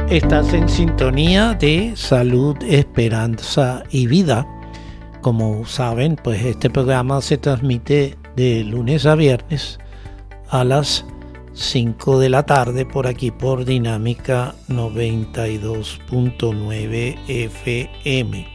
Estás en sintonía de Salud, Esperanza y Vida. Como saben, pues este programa se transmite de lunes a viernes a las 5 de la tarde por aquí por Dinámica 92.9 FM.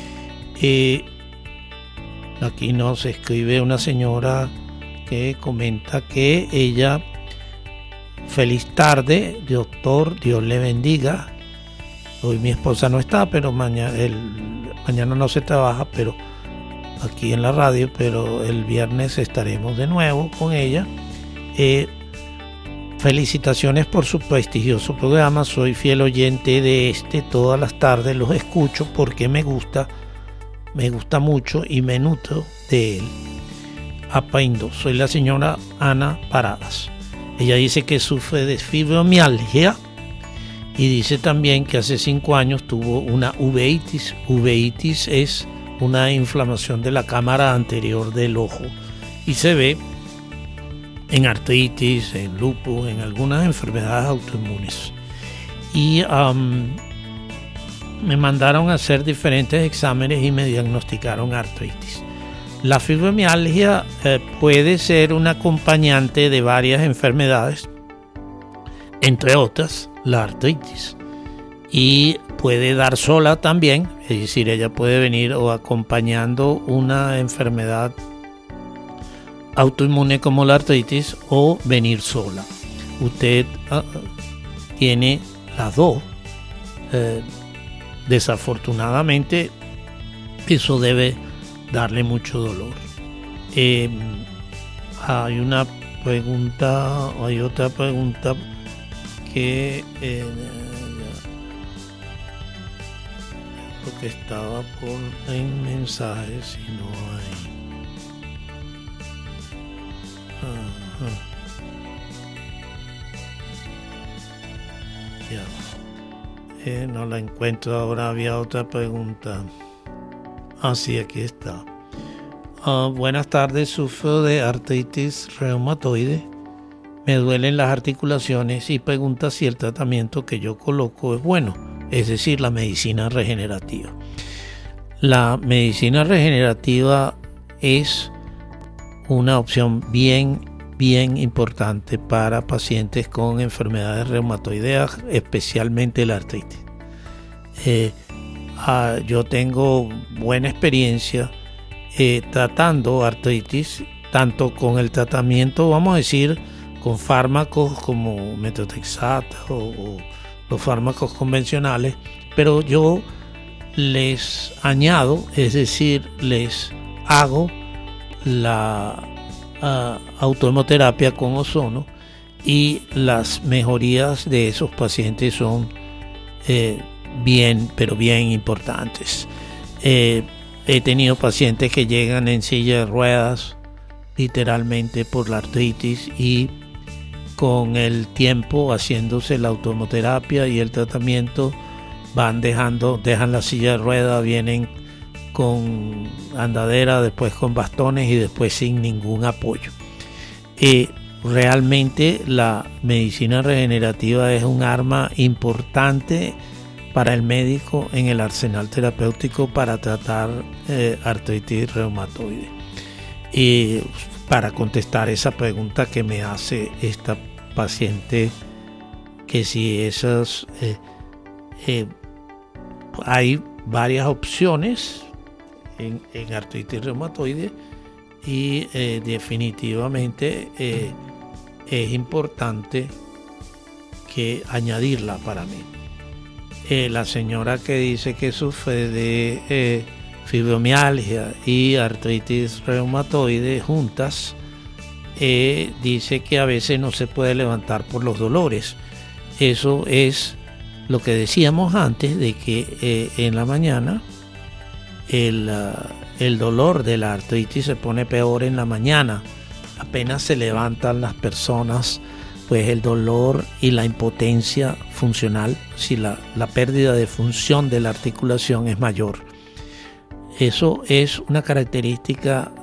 Aquí nos escribe una señora que comenta que ella... Feliz tarde, doctor, Dios le bendiga. Hoy mi esposa no está, pero mañana no se trabaja, pero aquí en la radio, pero el viernes estaremos de nuevo con ella. Felicitaciones por su prestigioso programa. Soy fiel oyente de todas las tardes los escucho porque me gusta mucho y me nutro de él. Aprendo. Soy la señora Ana Paradas. Ella dice que sufre de fibromialgia y dice también que hace 5 años tuvo una uveitis. Uveitis es una inflamación de la cámara anterior del ojo y se ve en artritis, en lupus, en algunas enfermedades autoinmunes. Y me mandaron a hacer diferentes exámenes y me diagnosticaron artritis. La fibromialgia puede ser un acompañante de varias enfermedades, entre otras la artritis, y puede dar sola también, es decir, ella puede venir o acompañando una enfermedad autoinmune como la artritis o venir sola. Usted tiene las dos. Desafortunadamente eso debe darle mucho dolor. Hay otra pregunta que porque estaba en mensajes y no hay. No la encuentro ahora. Había otra pregunta. Sí, aquí está. Buenas tardes, sufro de artritis reumatoide. Me duelen las articulaciones y pregunta si el tratamiento que yo coloco es bueno, es decir, la medicina regenerativa. La medicina regenerativa es una opción bien importante para pacientes con enfermedades reumatoideas, especialmente la artritis. Yo tengo buena experiencia tratando artritis, tanto con el tratamiento, vamos a decir, con fármacos como metotrexato o los fármacos convencionales, pero yo les añado, es decir, les hago la autohemoterapia con ozono y las mejorías de esos pacientes son bien importantes. He tenido pacientes que llegan en silla de ruedas literalmente por la artritis y con el tiempo haciéndose la autohemoterapia y el tratamiento dejan la silla de ruedas, vienen con andadera, después con bastones y después sin ningún apoyo. Realmente la medicina regenerativa es un arma importante para el médico en el arsenal terapéutico para tratar artritis reumatoide. Y para contestar esa pregunta que me hace esta paciente, que si esas hay varias opciones en artritis reumatoide y definitivamente es importante que añadirla para mí. La señora que dice que sufre de fibromialgia y artritis reumatoide juntas, dice que a veces no se puede levantar por los dolores. Eso es lo que decíamos antes, de que en la mañana el dolor de la artritis se pone peor en la mañana. Apenas se levantan las personas, pues el dolor y la impotencia funcional, si la pérdida de función de la articulación es mayor. Eso es una característica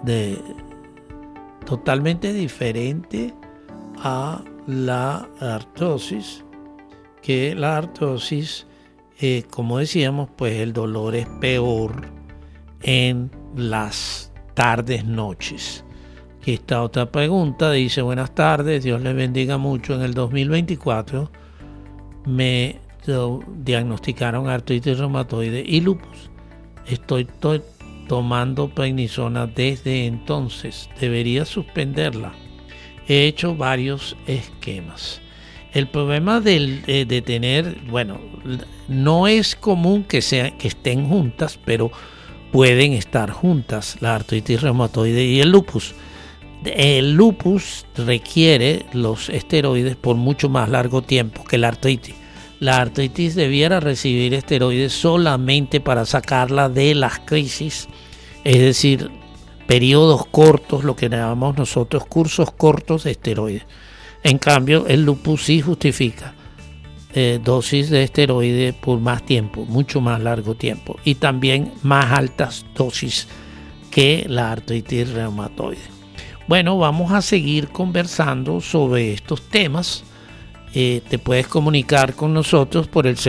totalmente diferente a la artrosis, que la artrosis, como decíamos, pues el dolor es peor en las tardes, noches. Aquí está otra pregunta, dice: buenas tardes, Dios les bendiga mucho. En el 2024 me diagnosticaron artritis reumatoide y lupus. Estoy tomando prednisona desde entonces. Debería suspenderla. He hecho varios esquemas. El problema de tener, bueno, no es común que estén juntas, pero pueden estar juntas la artritis reumatoide y el lupus. El lupus requiere los esteroides por mucho más largo tiempo que la artritis. La artritis debiera recibir esteroides solamente para sacarla de las crisis, es decir, periodos cortos, lo que llamamos nosotros cursos cortos de esteroides. En cambio, el lupus sí justifica dosis de esteroides por más tiempo, mucho más largo tiempo, y también más altas dosis que la artritis reumatoide. Bueno, vamos a seguir conversando sobre estos temas. Te puedes comunicar con nosotros por el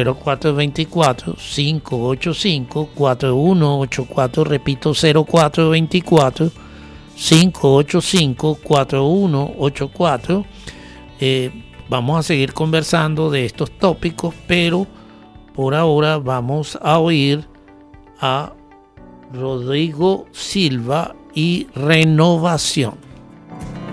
0424-585-4184, repito, 0424-585-4184. Vamos a seguir conversando de estos tópicos, pero por ahora vamos a oír a Rodrigo Silva y Renovación.